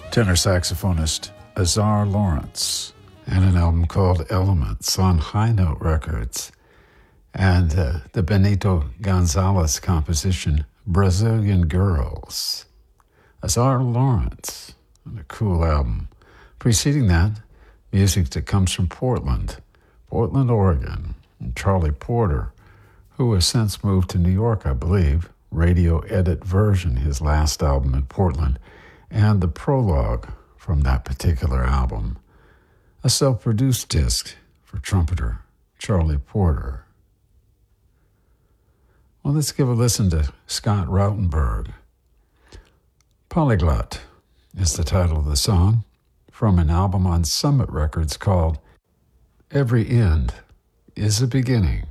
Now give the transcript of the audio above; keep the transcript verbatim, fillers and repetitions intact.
tenor saxophonist Azar Lawrence, and an album called Elements on High Note Records, and uh, the Benito Gonzalez composition Brazilian Girls. Azar Lawrence, and a cool album. Preceding that, music that comes from Portland, Portland, Oregon, and Charlie Porter, who has since moved to New York, I believe. Radio Edit Version, his last album in Portland, and the prologue from that particular album, a self-produced disc for trumpeter Charlie Porter. Well, let's give a listen to Scott Rautenberg. Polyglot is the title of the song, from an album on Summit Records called Every End is a Beginning.